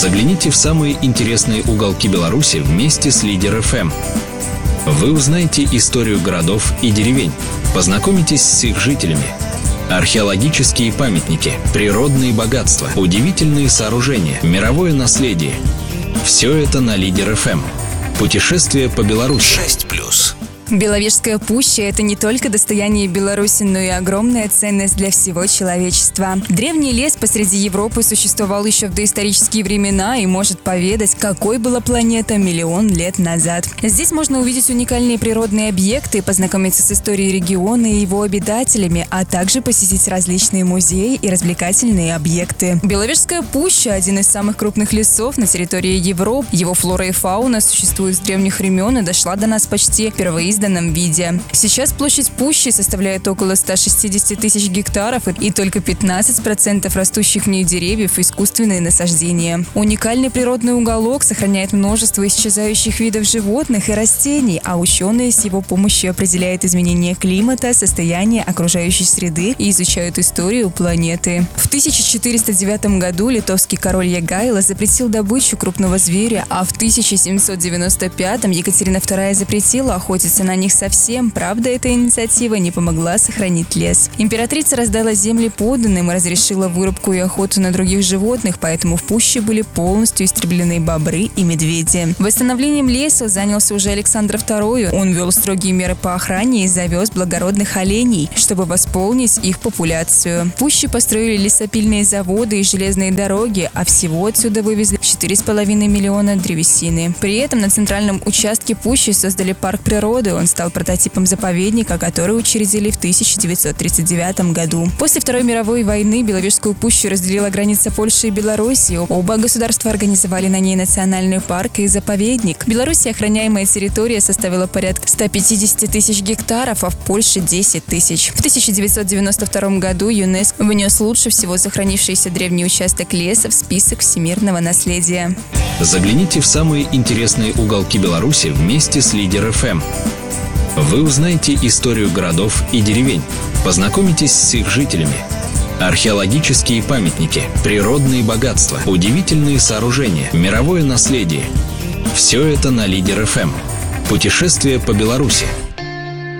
Загляните в самые интересные уголки Беларуси вместе с Лидер ФМ. Вы узнаете историю городов и деревень, познакомитесь с их жителями. Археологические памятники, природные богатства, удивительные сооружения, мировое наследие. Все это на Лидер ФМ. Путешествие по Беларуси. 6+. Беловежская пуща – это не только достояние Беларуси, но и огромная ценность для всего человечества. Древний лес посреди Европы существовал еще в доисторические времена и может поведать, какой была планета миллион лет назад. Здесь можно увидеть уникальные природные объекты, познакомиться с историей региона и его обитателями, а также посетить различные музеи и развлекательные объекты. Беловежская пуща – один из самых крупных лесов на территории Европы. Его флора и фауна существуют с древних времен и дошла до нас почти впервые в данном виде. Сейчас площадь пущи составляет около 160 тысяч гектаров, и только 15% растущих в ней деревьев – искусственные насаждения. Уникальный природный уголок сохраняет множество исчезающих видов животных и растений, а ученые с его помощью определяют изменения климата, состояние окружающей среды и изучают историю планеты. В 1409 году литовский король Ягайло запретил добычу крупного зверя, а в 1795 Екатерина II запретила охотиться на них совсем. Правда, эта инициатива не помогла сохранить лес. Императрица раздала земли подданным и разрешила вырубку и охоту на других животных, поэтому в пуще были полностью истреблены бобры и медведи. Восстановлением леса занялся уже Александр II. Он ввел строгие меры по охране и завез благородных оленей, чтобы восполнить их популяцию. В пуще построили лесопильные заводы и железные дороги, а всего отсюда вывезли 4,5 миллиона древесины. При этом на центральном участке пущи создали парк природы. Он стал прототипом заповедника, который учредили в 1939 году. После Второй мировой войны Беловежскую пущу разделила граница Польши и Белоруссии. Оба государства организовали на ней национальный парк и заповедник. В Беларуси охраняемая территория составила порядка 150 тысяч гектаров, а в Польше 10 тысяч. В 1992 году ЮНЕСКО внес лучше всего сохранившийся древний участок леса в список всемирного наследия. Загляните в самые интересные уголки Беларуси вместе с Лидер ФМ. Вы узнаете историю городов и деревень, познакомитесь с их жителями. Археологические памятники, природные богатства, удивительные сооружения, мировое наследие. Все это на Лидер ФМ. Путешествие по Беларуси.